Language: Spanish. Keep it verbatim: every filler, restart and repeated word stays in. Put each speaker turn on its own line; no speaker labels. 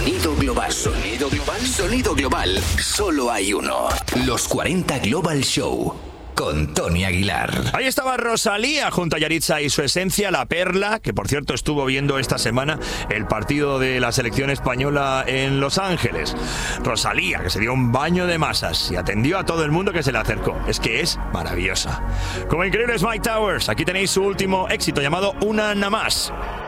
Sonido global. Sonido global. Sonido global. Solo hay uno. Los cuarenta Global Show. Con Tony Aguilar.
Ahí estaba Rosalía junto a Yaritza y su esencia, La Perla, que por cierto estuvo viendo esta semana el partido de la selección española en Los Ángeles. Rosalía, que se dio un baño de masas y atendió a todo el mundo que se le acercó. Es que es maravillosa. Como increíbles Mike Towers, aquí tenéis su último éxito llamado Una Nada Más.